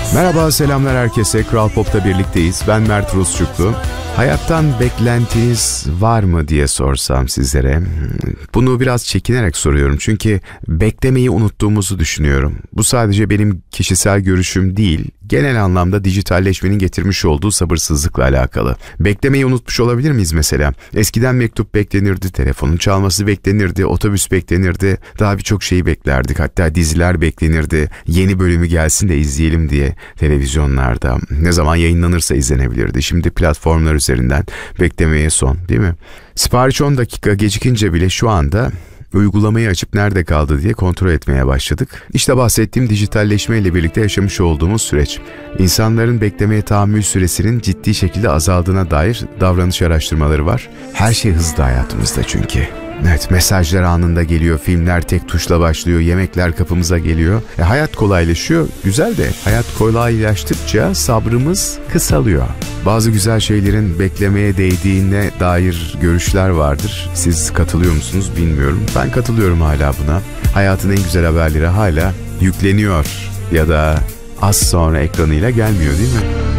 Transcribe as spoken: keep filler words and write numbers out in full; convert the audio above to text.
Merhaba, selamlar herkese. Kral Pop'ta birlikteyiz. Ben Mert Rusçuklu. Hayattan beklentiniz var mı diye sorsam sizlere. Bunu biraz çekinerek soruyorum. Çünkü beklemeyi unuttuğumuzu düşünüyorum. Bu sadece benim kişisel görüşüm değil. Genel anlamda dijitalleşmenin getirmiş olduğu sabırsızlıkla alakalı. Beklemeyi unutmuş olabilir miyiz mesela? Eskiden mektup beklenirdi, telefonun çalması beklenirdi, otobüs beklenirdi. Daha birçok şeyi beklerdik. Hatta diziler beklenirdi. Yeni bölümü gelsin de izleyelim diye televizyonlarda. Ne zaman yayınlanırsa izlenebilirdi. Şimdi platformlar üzerinden beklemeye son, değil mi? Sipariş on dakika gecikince bile şu anda uygulamayı açıp nerede kaldı diye kontrol etmeye başladık. İşte bahsettiğim dijitalleşme ile birlikte yaşamış olduğumuz süreç. İnsanların beklemeye tahammül süresinin ciddi şekilde azaldığına dair davranış araştırmaları var. Her şey hızlı hayatımızda çünkü. Evet, mesajlar anında geliyor, filmler tek tuşla başlıyor, yemekler kapımıza geliyor. E, hayat kolaylaşıyor, güzel de hayat kolaylaştıkça sabrımız kısalıyor. Bazı güzel şeylerin beklemeye değdiğine dair görüşler vardır. Siz katılıyor musunuz bilmiyorum. Ben katılıyorum hala buna. Hayatın en güzel haberleri hala yükleniyor ya da az sonra ekranıyla gelmiyor, değil mi?